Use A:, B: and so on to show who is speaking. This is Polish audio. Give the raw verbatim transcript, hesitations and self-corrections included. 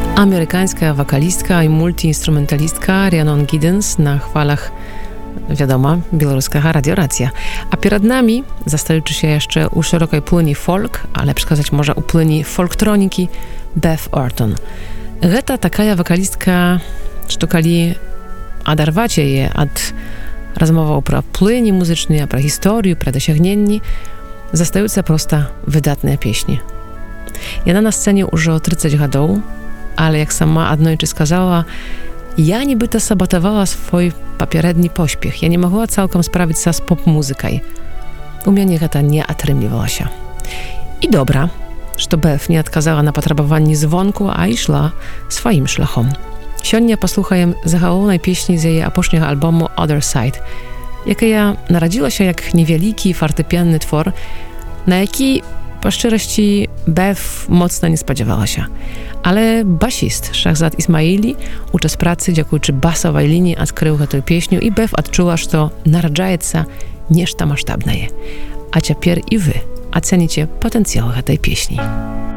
A: Amerykańska wokalistka i multiinstrumentalistka Rhiannon Giddens na chwalach, wiadomo, białoruska radioracja. A przed nami, zastajuczy się jeszcze u szerokiej płyni folk, ale przekazać może u płyni folktroniki, Beth Orton. Geta taka wokalistka, sztukali oderwacie je od rozmowy pro płyni muzycznej, a pro historię, pro dosięgnięci, zastajuce prosta wydatne pieśni. Jana na scenie już o trzydzieści lat, ale jak sama adnojczy skazała, ja nibyto sabotowała swój papieredni pośpiech. Ja nie mogła całkiem sprawić się z pop-muzykaj. U mnie ta nie atrymliwała się. I dobra, że Beth nie odkazała na potrzebowanie dzwonku, a szła swoim szlachom. Siądnie posłuchajem zachałowanej pieśni z jej apóźnego albumu Other Side, jaka narodziła się jak niewielki fortepianny twór, na jaki po szczerości Beth mocno nie spodziewała się. Ale basist Shahzad Ismaili uczes pracy, dziękujący basowej linii, odkrył tę pieśnię i Beth odczuła, że to narodzaje się nieszta masztabne. A teraz i wy ocenicie potencjał tej pieśni.